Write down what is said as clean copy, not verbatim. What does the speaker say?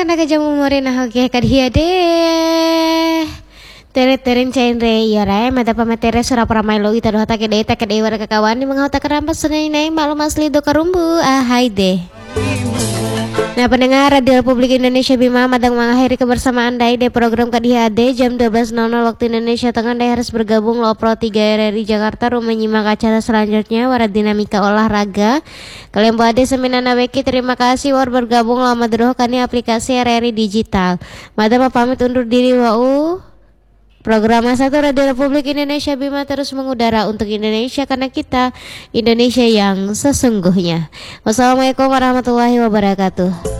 karena jamu morin oke kadia deh. Terin cain re ya re mata pamatere sura pramai logi tadu hata kede wara kakawani menghauta kerampas sunai nai malu masli do karumbu hai deh. Nah pendengar Radio Republik Indonesia Bima Madang mengakhiri kebersamaan Dai di program KDHD jam 12.00 waktu Indonesia Tengah. Dai harus bergabung lo Pro 3 RRI Jakarta rumah menyimak acara selanjutnya Wara Dinamika Olahraga. Kalian buat Seminana Weki terima kasih war bergabung lo Madroh kani aplikasi RRI Digital. Madam pamit undur diri wau. Program 1 Radio Republik Indonesia Bima terus mengudara untuk Indonesia karena kita Indonesia yang sesungguhnya. Wassalamualaikum warahmatullahi wabarakatuh.